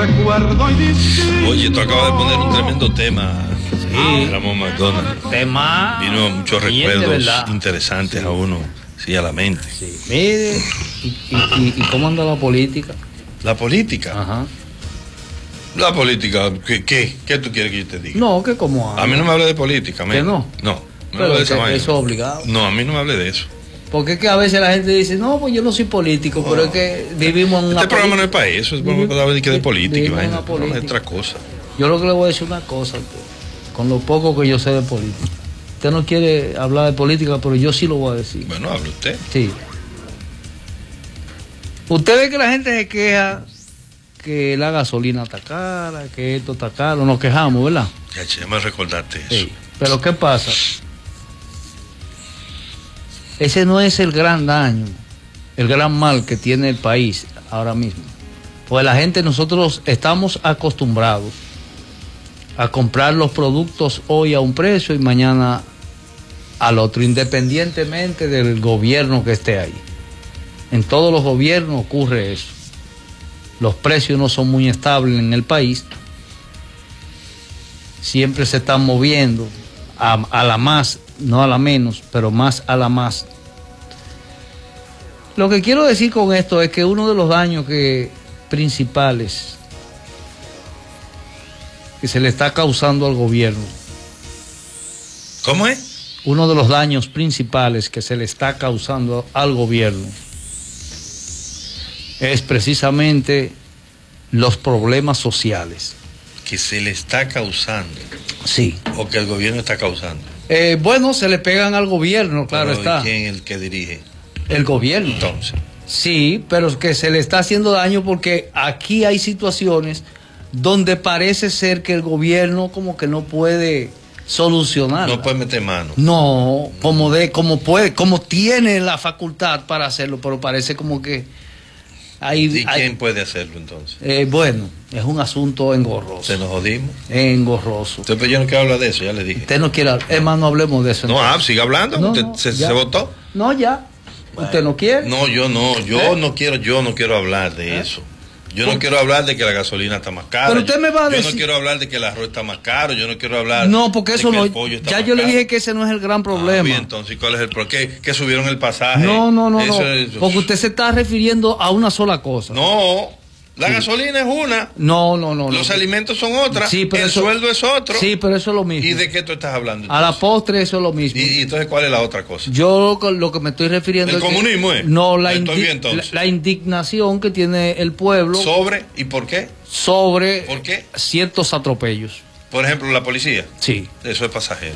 recuerdo y distinto. Oye, tú acabas de poner un tremendo tema. Sí, Ramón McDonald. Tema. Vino muchos recuerdos interesantes a uno, sí, a la mente. Sí. Mire, ¿y cómo anda la política? ¿La política? Ajá. La política, ¿qué tú quieres que yo te diga? No, que como anda. A mí no me hable de política, ¿Que no? No, pero hable de esa vaina. eso es obligado. No, a mí no me hable de eso. Porque es que a veces la gente dice, no, pues yo no soy político, pero es que vivimos en una Este programa no es para eso, es para hablar de política y vaina, no es otra cosa. Yo lo que le voy a decir una cosa, con lo poco que yo sé de política. Usted no quiere hablar de política, pero yo sí lo voy a decir. Bueno, hable usted. Sí. Usted ve que la gente se queja que la gasolina está cara, que esto está caro, nos quejamos, ¿verdad? Ya me recordaste eso. Sí. Pero ¿qué pasa? Ese no es el gran daño, el gran mal que tiene el país ahora mismo. Pues la gente, nosotros estamos acostumbrados a comprar los productos hoy a un precio y mañana al otro, independientemente del gobierno que esté ahí. En todos los gobiernos ocurre eso. Los precios no son muy estables en el país. Siempre se están moviendo a la más, no a la menos, pero más a la más. Lo que quiero decir con esto es que uno de los daños principales que se le está causando al gobierno. ¿Cómo es? Uno de los daños principales que se le está causando al gobierno es precisamente los problemas sociales. Que se le está causando. Sí. O que el gobierno está causando. Bueno, se le pegan al gobierno, claro. Pero está. ¿Quién es el que dirige? El gobierno. Entonces. Sí, pero que se le está haciendo daño porque aquí hay situaciones donde parece ser que el gobierno como que no puede solucionar. No puede meter mano. No, como tiene la facultad para hacerlo, pero parece como que ¿Y quién puede hacerlo entonces? Bueno, es un asunto engorroso. ¿Se nos jodimos? Engorroso. Usted, pero yo no quiero hablar de eso, ya le dije. Usted no quiere hablar. Hermano, no hablemos de eso. No, siga hablando. No, ¿Se votó? No, ya. Bueno. ¿Usted no quiere? No, yo no quiero hablar de eso. Yo no quiero hablar de que la gasolina está más cara. Pero usted me va a decir. Yo no quiero hablar de que el arroz está más caro. Yo no quiero hablar. No, porque eso no. El pollo está ya más yo caro. le dije que ese no es el gran problema. Bien, entonces, ¿cuál es el problema? ¿Que subieron el pasaje? No. Eso. Porque usted se está refiriendo a una sola cosa. No. La gasolina es una. No. Los alimentos son otras. Sí, pero el sueldo es otro. Sí, pero eso es lo mismo. ¿Y de qué tú estás hablando? Entonces? A la postre eso es lo mismo. ¿Y entonces cuál es la otra cosa? Yo lo que me estoy refiriendo ¿El comunismo es? No, la indignación que tiene el pueblo. ¿Sobre? ¿Y por qué? Sobre ¿Por qué? ciertos atropellos. Por ejemplo, la policía. Sí. Eso es pasajero.